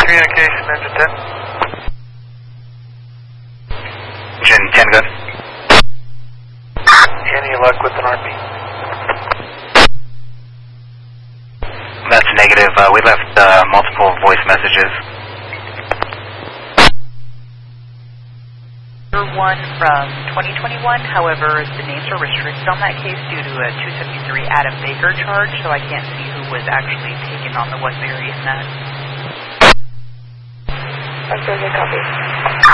Communication, engine 10. Engine 10, good. Any luck with an RP? That's negative. We left multiple voice messages. One from 2021, however, the names are restricted on that case due to a 273 Adam Baker charge, so I can't see who was actually taken on the Westbury in that. Okay, copy.